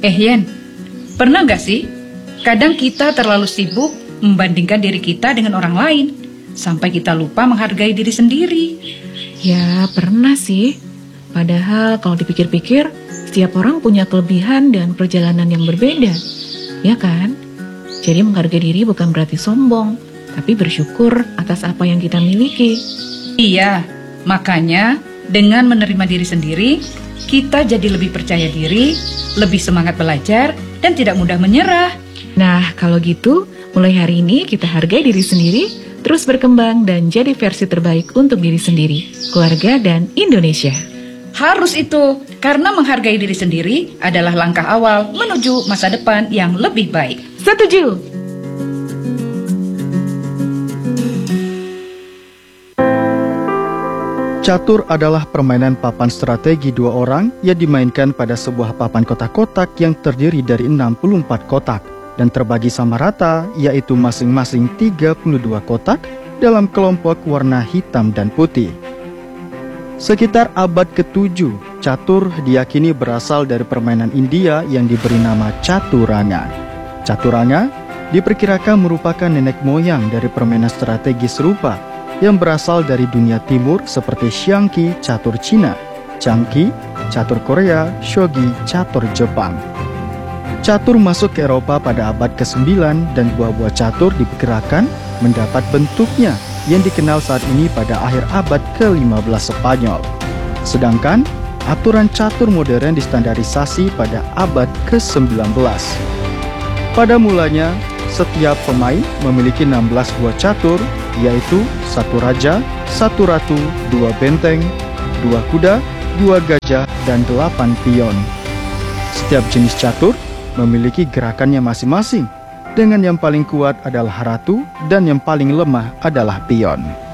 Yen, pernah nggak sih? Kadang kita terlalu sibuk membandingkan diri kita dengan orang lain, sampai kita lupa menghargai diri sendiri. Ya, pernah sih. Padahal kalau dipikir-pikir, setiap orang punya kelebihan dan perjalanan yang berbeda. Ya kan? Jadi menghargai diri bukan berarti sombong, tapi bersyukur atas apa yang kita miliki. Iya, makanya dengan menerima diri sendiri, kita jadi lebih percaya diri, lebih semangat belajar, dan tidak mudah menyerah. Nah, kalau gitu, mulai hari ini kita hargai diri sendiri, terus berkembang dan jadi versi terbaik untuk diri sendiri, keluarga, dan Indonesia. Harus itu, karena menghargai diri sendiri adalah langkah awal menuju masa depan yang lebih baik. Setuju! Catur adalah permainan papan strategi dua orang yang dimainkan pada sebuah papan kotak-kotak yang terdiri dari 64 kotak dan terbagi sama rata, yaitu masing-masing 32 kotak dalam kelompok warna hitam dan putih. Sekitar abad ke-7, catur diyakini berasal dari permainan India yang diberi nama caturanga. Caturanga diperkirakan merupakan nenek moyang dari permainan strategi serupa yang berasal dari dunia timur seperti Xiangqi, catur Cina, Changqi, catur Korea, Shogi, catur Jepang. Catur masuk ke Eropa pada abad ke-9 dan buah-buah catur diperkirakan mendapat bentuknya yang dikenal saat ini pada akhir abad ke-15 Spanyol. Sedangkan aturan catur modern distandarisasi pada abad ke-19. Pada mulanya, setiap pemain memiliki 16 buah catur, yaitu 1 raja, 1 ratu, 2 benteng, 2 kuda, 2 gajah, dan 8 pion. Setiap jenis catur memiliki gerakannya masing-masing, dengan yang paling kuat adalah ratu dan yang paling lemah adalah pion.